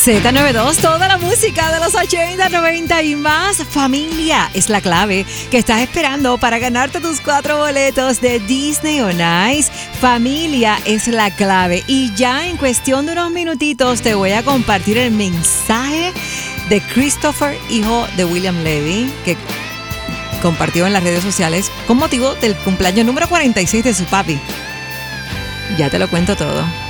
Z92, toda la música de los 80, 90 y más. Familia es la clave que estás esperando para ganarte tus 4 boletos de Disney on Ice. Familia es la clave. Y ya en cuestión de unos minutitos te voy a compartir el mensaje de Christopher, hijo de William Levy, que compartió en las redes sociales con motivo del cumpleaños número 46 de su papi. Ya te lo cuento todo.